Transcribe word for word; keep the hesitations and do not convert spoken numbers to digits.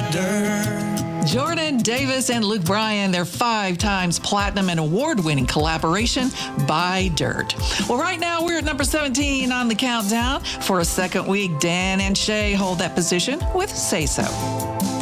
Dirt. Jordan Davis and Luke Bryan, their five times platinum and award-winning collaboration, Buy Dirt. Well, right now we're at number seventeen on the countdown. For a second week, Dan and Shay hold that position with Say So.